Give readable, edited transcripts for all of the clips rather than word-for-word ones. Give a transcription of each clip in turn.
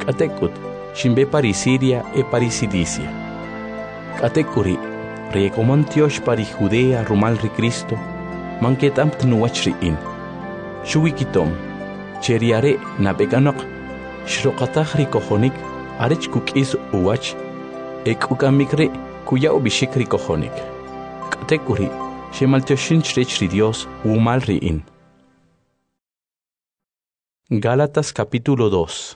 Katekut, Shimbe Parisiria e Parisidicia. Katekuri, Recomontiosh pari Judea Rumal ri Cristo, Manketam Tnuachri in. Shuwikitom, Cheriare Nabeganok, Shrokatahri Kohonik, Arech Kukis Uwach, Ekukamikre, Kuya Ubishikri Kohonik. Katekuri, Shemaltioshin Chri Dios, Umalri in. Gálatas capítulo 2.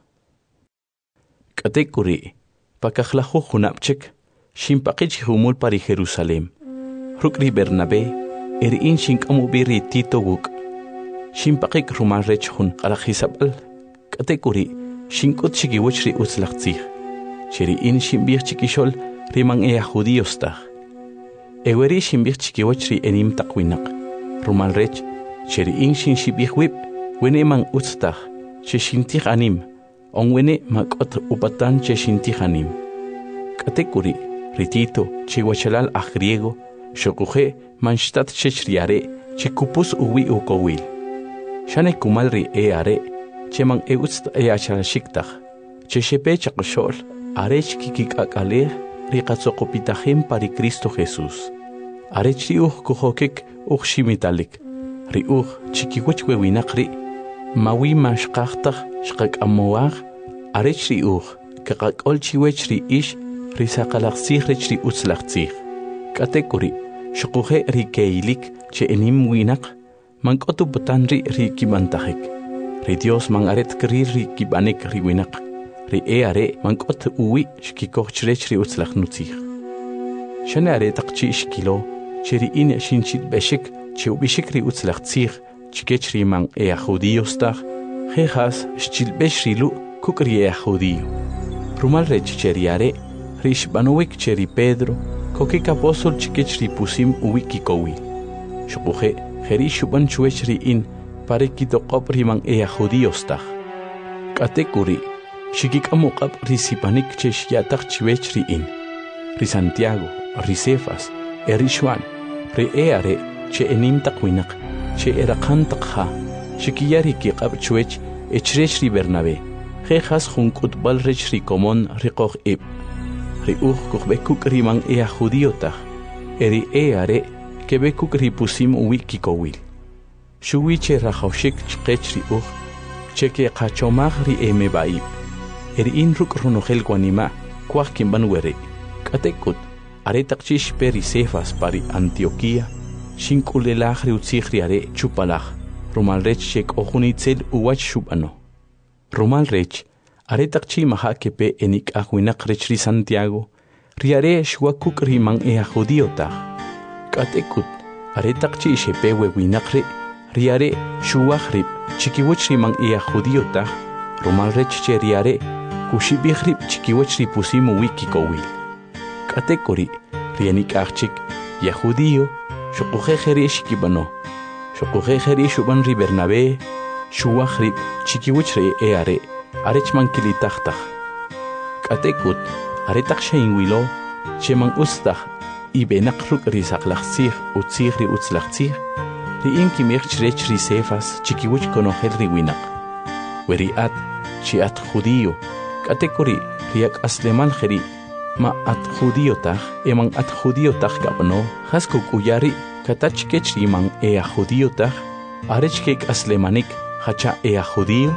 Katekuri, Pakajlajo Junapchek, Shimpakich Humul pari Jerusalem. Rukri Bernabe, in Shinkamubiri Tito Wuk. Shimpakik Rumal Rechhun Alajisabal. Katekuri, Shinkot Chikiwachri Utzlachzig. Cheri in Shimbir Chikishol, Riman ea Judiostach. Eweri Shimbir Chikiwachri enim takwinak. Rumal Rech, Cheri in Shinshibih Whip. Wene man utstach, che shintich anim, on wene makot upatan che shintich anim. Katekuri, ritito, che wachalal a griego, shokuje, manshtat che shriare, che kupus uwi ukowil. Shane kumalri e are, che man utst e achalashiktaj, che shepe chakoshol, arech kikik akaler, rikatsokopitahim pari Cristo Jesús. Arech riuch kuhokik uxhimitalik, riuch chikiwachwe winakri, Mawi mashqaqtaq shqak amoaq arechri uq kaqak olchiwechri ish risaqalaqsij rechri utzlaqsij katekuri shuquje rikeilik che enim winaq manqotu butanri rikimantajik ri Dios man aret kri rikibanek ri winaq ri are manqot uwi shkikochrechri utzlaqnutzij shane are taqchi shkilo cheri in shinchit beshik che ubishikri utzlaqsij Chikechri man judíostach, jejas schilbeshrilu kukri judío. Rumal recheriare, rishbanuik cheri Pedro, kokik apostol chikechri pusim uwikikowi. Shukuje, jerishuban chuechri in, parekitokop riman judíostach. Katekuri, shikikamuqap risipanik cheshyatach chiwechri in. Risantiago, risefas, erishuan, reare, che enim takwinak. Che era qantaqha shikiyari ki qabchwech echrechri Bernabe jejas junkut balrechri komon riqoq ib riuj kuqbekuk riman judíotaj eri are kebekuk ripusim wikikowil shuwiche rajawshik chqechri uj cheke qachomaj ri emebaib eri in ruk runojel kwanima kwaj kimban were katekut aretaqchish peri sefas pari Antioquía Shinkulelaj riutzijriare chupalaj, Rumalrech shek ojunitzel uwach shubano. Rumalrech, aretakchi maha kepe enik ahuinak rechri Santiago, riare shwakuk riman judíotaj. Katekut, aretakchi shepe wewinakre, riare shuwajrib, chikiwach riman judíotaj, Rumalrech che riare, kushibijrib chikiwach ripusimu wikikowil. Katekuri, rianik achik, judío, Shukuje jerish kibano. Shukuje jerish uban ri Bernabe. Shuwajri chikiwichre are. Arechman kilitachtach. Katekut. Aretak shein wilo. Sheman ustach. Ibenakruk risaklachzich. Utzich ri utzlachzich. Ri inkimich chrech ri sefas. Chikiwich konojel ri winak. Weri at. Chi at judío. Katekuri. Riak asleman jeri. Ma at judíotach, eman at judíotach gabno, haskuk uyari, katachkech iman judíotach, arechkek aslemanik, hacha judío,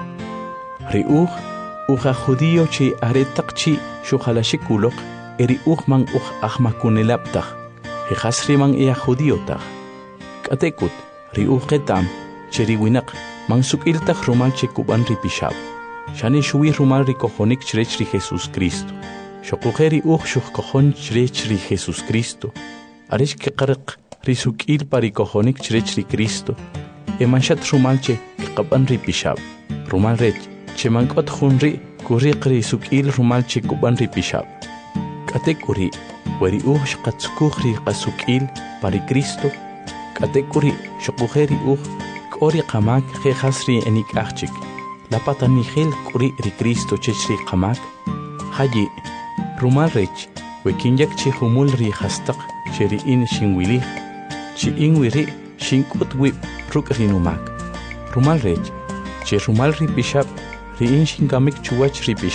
riuj, uja judío chi aretakchi shuhalashikuloq, eri man ahmakunelaptach, hejasriman judíotach. Katekut, riuj ketam, cheriwinak, mansukiltach rumal chekuban ripishab, shani shui rumal rikojonik chrechri Jesús Cristo. Shokujeri shukkojon chrechri Jesús Cristo. Arish keqarq risukil parikojonik chrechri Cristo. Emanshat rumalche kaqaban ripishab. Rumalrech chemankot junri kuriq risukil rumalche kuban ripishab. Katekuri weri shqatsukuri qasukil pari Cristo. Katekuri shokujeri kori qamak jehasri enik achik. La patanigel kuri ri Cristo chechri qamak. Haji Rumalrech, wekinyak chi humul ri hastaq, cheri in shinwilih, chi inwiri shinkut wip ruk rinumak. Rumalrech, chi rumal ri bishap, ri in shinkamik chuwach ri bishap.